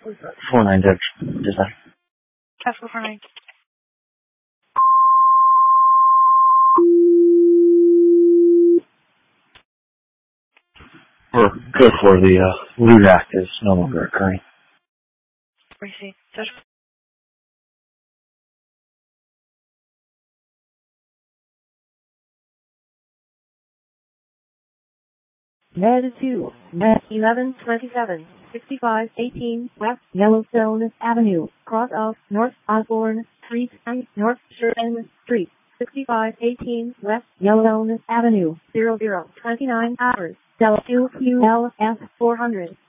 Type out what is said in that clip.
49 dispatch. Task 449. We're good for the loot act is no longer occurring. Receipt. Touch. Med 2, Med 1127, 6518 West Yellowstone Avenue, cross of North Osborne Street and North Sherman Street, 6518 West Yellowstone Avenue, 0029 hours, Del 2 QLS 400.